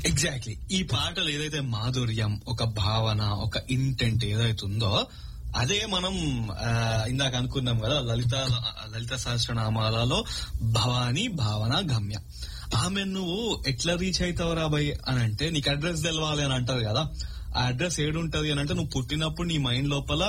Exactly. ఈ పాటలు ఏదైతే మాధుర్యం, ఒక భావన, ఒక ఇంటెంట్ ఏదైతే ఉందో అదే మనం ఇందాక అనుకున్నాం కదా, లలిత సహస్రనామాలలో భవాని, భావన, గమ్య. ఆమె నువ్వు ఎట్లా రీచ్ అవుతావురా బై అని అంటే, నీకు అడ్రస్ తెలవాలి అని అంటారు కదా. ఆ అడ్రస్ ఏడుంటది అని అంటే, నువ్వు పుట్టినప్పుడు నీ మైండ్ లోపల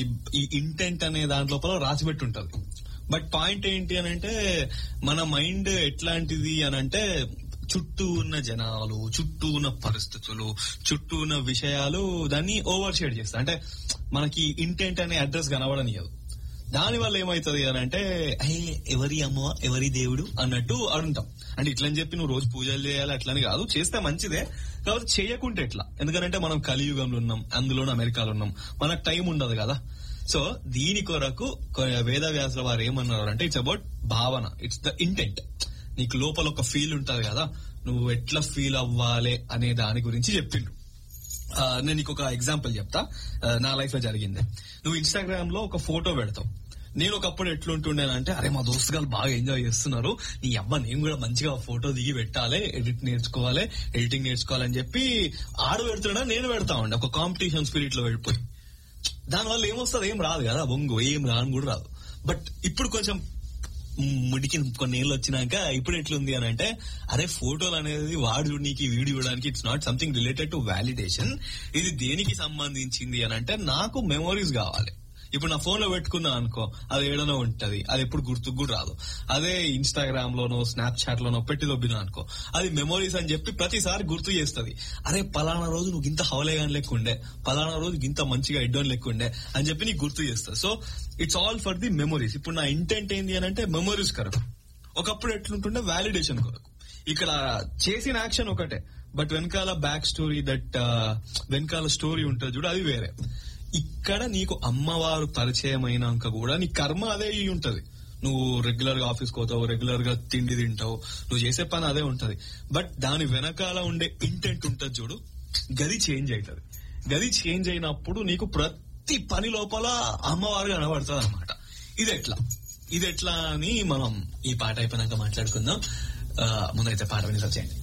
ఈ ఇంటెంట్ అనే దాని లోపల రాసిపెట్టి ఉంటది. బట్ పాయింట్ ఏంటి అని అంటే, మన మైండ్ ఎట్లాంటిది అని అంటే, చుట్టూ ఉన్న జనాలు, చుట్టూ ఉన్న పరిస్థితులు, చుట్టూ ఉన్న విషయాలు దాన్ని ఓవర్ షేడ్ చేస్తాయి. అంటే మనకి ఇంటెంట్ అనే అడ్రస్ కనబడనియదు. దాని వల్ల ఏమైతుంది అని అంటే, ఎవరి అమ్మ ఎవరి దేవుడు అన్నట్టు అడుంటాం. అంటే ఇట్లని చెప్పి నువ్వు రోజు పూజలు చేయాలి అట్లని కాదు, చేస్తే మంచిదే, కాబట్టి చేయకుంటే ఎట్లా? ఎందుకంటే మనం కలియుగంలో ఉన్నాం, అందులోనూ అమెరికాలో ఉన్నాం, మనకు టైం ఉండదు కదా. సో దీని కొరకు వేదవ్యాసుల వారు ఏమన్నారు అంటే, ఇట్స్ అబౌట్ భావన, ఇట్స్ ద ఇంటెంట్. నీకు లోపల ఒక ఫీల్ ఉంటది కదా, నువ్వు ఎట్లా ఫీల్ అవ్వాలి అనే దాని గురించి చెప్పిండ్రు. నేను నీకు ఒక ఎగ్జాంపుల్ చెప్తా, నా లైఫ్ లో జరిగింది. నువ్వు ఇన్స్టాగ్రామ్ లో ఒక ఫోటో పెడతావు. నేను ఒకప్పుడు ఎట్లుంటుండేనంటే, అరే మా దోస్తు గారు బాగా ఎంజాయ్ చేస్తున్నారు, నీ అమ్మ నేను కూడా మంచిగా ఫోటో దిగి పెట్టాలి, ఎడిటింగ్ నేర్చుకోవాలని చెప్పి ఆడు పెడుతున్నా, నేను పెడతా ఉండే ఒక కాంపిటీషన్ స్పిరిట్ లో వెళ్ళిపోయి. దానివల్ల ఏమొస్తుంది? ఏం రాదు కదా, బొంగు ఏం రాను కూడా రాదు. బట్ ఇప్పుడు కొంచెం ముడికి కొన్ని ఏళ్ళు వచ్చినాక ఇప్పుడు ఎట్లుంది అని అంటే, అరే ఫోటోలు అనేది వాడు చూడడానికి, వీడియో చూడడానికి, it's not something related to validation. ఇది దేనికి సంబంధించింది అని అంటే, నాకు మెమోరీస్ కావాలి. ఇప్పుడు నా ఫోన్ లో పెట్టుకున్నా అనుకో, అది ఏడనో ఉంటది, అది ఎప్పుడు గుర్తుకు కూడా రాదు. అదే ఇన్స్టాగ్రామ్ లోనో స్నాప్చాట్ లోనో పెట్టి దొబ్బినా అనుకో, అది మెమోరీస్ అని చెప్పి ప్రతిసారి గుర్తు చేస్తుంది. అరే పలానా రోజు నువ్వు ఇంత హవలేగాని లెక్కుండే, పలానా రోజు ఇంత మంచిగా ఎడ్డోని లెక్కుండే అని చెప్పి నీకు గుర్తు చేస్తుంది. So it's all for the memories. ఇప్పుడు నా ఇంటెంట్ ఏంది అని అంటే, మెమోరీస్ కొరకు. ఒకప్పుడు ఎట్లుంటుండే వాలిడేషన్ కొరకు. ఇక్కడ చేసిన యాక్షన్ ఒకటే, బట్ వెనకాల బ్యాక్ స్టోరీ, వెనకాల స్టోరీ ఉంటుంది చూడు, అది వేరే. ఇక్కడ నీకు అమ్మవారు పరిచయం అయినాక కూడా నీ కర్మ అదే ఉంటది. నువ్వు రెగ్యులర్ గా ఆఫీస్కి పోతావు, రెగ్యులర్ గా తిండి తింటావు, నువ్వు చేసే పని అదే ఉంటది. బట్ దాని వెనకాల ఉండే ఇంటెంట్ ఉంటది చూడు, గది చేంజ్ అవుతుంది. గది చేంజ్ అయినప్పుడు నీకు ప్రతి పని లోపల అమ్మవారు కనబడుతుంది అనమాట. ఇది ఎట్లా అని మనం ఈ పాట అయిపోయినాక మాట్లాడుకుందాం. ముందైతే పాట విని వచ్చేయండి.